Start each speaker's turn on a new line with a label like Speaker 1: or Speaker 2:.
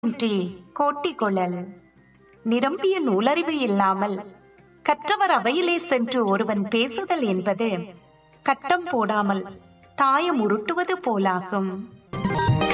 Speaker 1: இன்றி கோட்டிகொள்ளல். நிரம்பிய நூலறிவு இல்லாமல் கற்றவர் அவையிலே சென்று ஒருவன் பேசுதல் என்பது கட்டம் போடாமல் தாயம் உருட்டுவது போலாகும்.